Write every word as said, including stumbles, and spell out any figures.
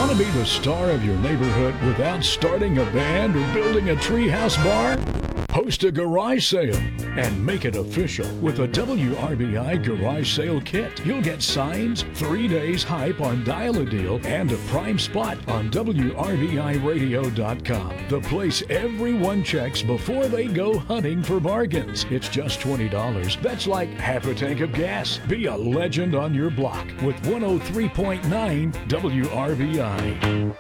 Want to be the star of your neighborhood without starting a band or building a treehouse bar? Host a garage sale and make it official with a W R B I garage sale kit. You'll get signs, three days hype on Dial-A-Deal, and a prime spot on W R B I radio dot com. The place everyone checks before they go hunting for bargains. It's just twenty dollars. That's like half a tank of gas. Be a legend on your block with one oh three point nine W R B I.